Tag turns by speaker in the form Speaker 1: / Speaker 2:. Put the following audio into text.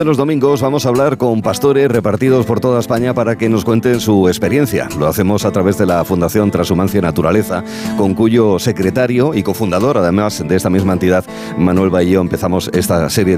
Speaker 1: Los domingos vamos a hablar con pastores repartidos por toda España para que nos cuenten su experiencia. Lo hacemos a través de la Fundación Transhumancia y Naturaleza, con cuyo secretario y cofundador, además de esta misma entidad, Manuel Baillo, empezamos esta serie